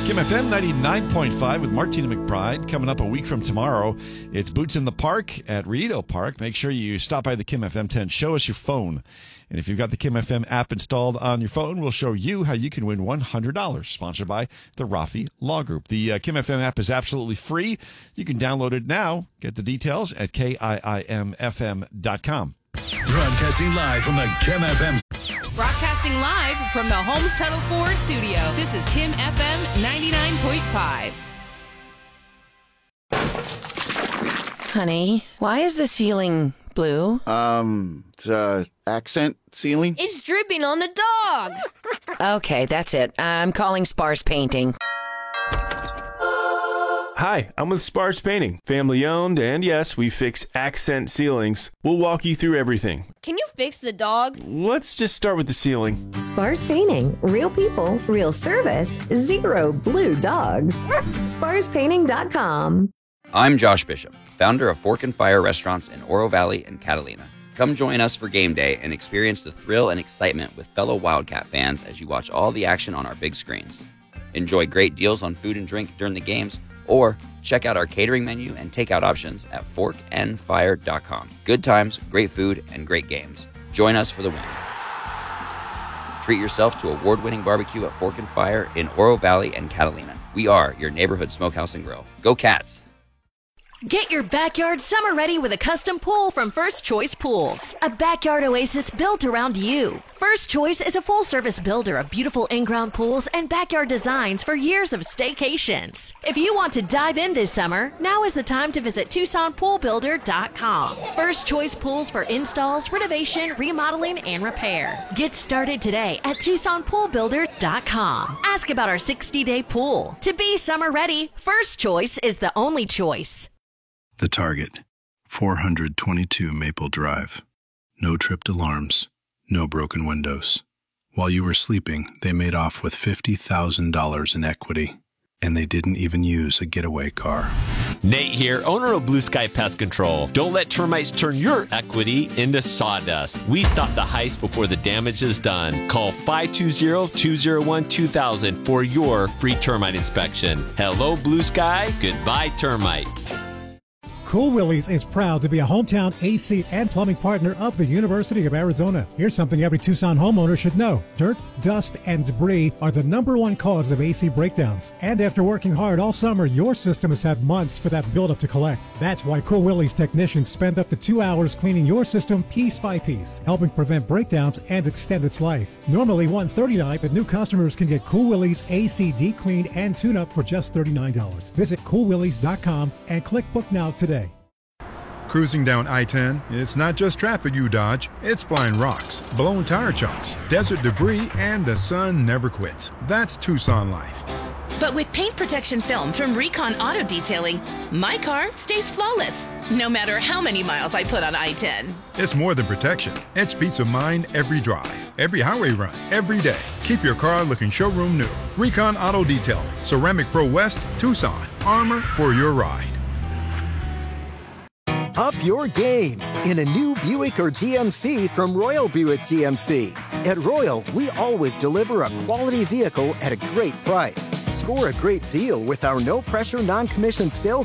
Kim FM 99.5 with Martina McBride. Coming up a week from tomorrow, it's Boots in the Park at Rito Park. Make sure you stop by the Kim FM tent. Show us your phone. And if you've got the Kim FM app installed on your phone, we'll show you how you can win $100. Sponsored by the Rafi Law Group. The Kim FM app is absolutely free. You can download it now. Get the details at KIIMFM.com. Broadcasting live from the Kim FM. Broadcasting live from the Homes Title 4 studio. This is Kim FM 99.5. Honey, why is the ceiling blue? It's accent ceiling. It's dripping on the dog. Okay, that's it. I'm calling Sparse Painting. Hi, I'm with Sparse Painting. Family owned, and yes, we fix accent ceilings. We'll walk you through everything. Can you fix the dog? Let's just start with the ceiling. Sparse Painting. Real people, real service, zero blue dogs. SparsePainting.com. I'm Josh Bishop, founder of Fork and Fire Restaurants in Oro Valley and Catalina. Come join us for game day and experience the thrill and excitement with fellow Wildcat fans as you watch all the action on our big screens. Enjoy great deals on food and drink during the games, or check out our catering menu and takeout options at forkandfire.com. Good times, great food, and great games. Join us for the win. Treat yourself to award-winning barbecue at Fork and Fire in Oro Valley and Catalina. We are your neighborhood smokehouse and grill. Go Cats! Get your backyard summer ready with a custom pool from First Choice Pools. A backyard oasis built around you. First Choice is a full-service builder of beautiful in-ground pools and backyard designs for years of staycations. If you want to dive in this summer, now is the time to visit TucsonPoolBuilder.com. First Choice Pools for installs, renovation, remodeling, and repair. Get started today at TucsonPoolBuilder.com. Ask about our 60-day pool. To be summer ready, First Choice is the only choice. The Target, 422 Maple Drive. No tripped alarms, no broken windows. While you were sleeping, they made off with $50,000 in equity, and they didn't even use a getaway car. Nate here, owner of Blue Sky Pest Control. Don't let termites turn your equity into sawdust. We stop the heist before the damage is done. Call 520-201-2000 for your free termite inspection. Hello, Blue Sky. Goodbye, termites. Cool Willie's is proud to be a hometown AC and plumbing partner of the University of Arizona. Here's something every Tucson homeowner should know. Dirt, dust, and debris are the #1 cause of AC breakdowns. And after working hard all summer, your system has had months for that buildup to collect. That's why Cool Willie's technicians spend up to 2 hours cleaning your system piece by piece, helping prevent breakdowns and extend its life. Normally $139, but new customers can get Cool Willie's AC deep clean and tune-up for just $39. Visit coolwillies.com and click book now today. Cruising down I-10, it's not just traffic you dodge, it's flying rocks, blown tire chunks, desert debris, and the sun never quits. That's Tucson life. But with paint protection film from Recon Auto Detailing, my car stays flawless, no matter how many miles I put on I-10. It's more than protection. It's peace of mind every drive, every highway run, every day. Keep your car looking showroom new. Recon Auto Detailing, Ceramic Pro West, Tucson. Armor for your ride. Up your game in a new Buick or GMC from Royal Buick GMC. At Royal, we always deliver a quality vehicle at a great price. Score a great deal with our no-pressure, non-commissioned sales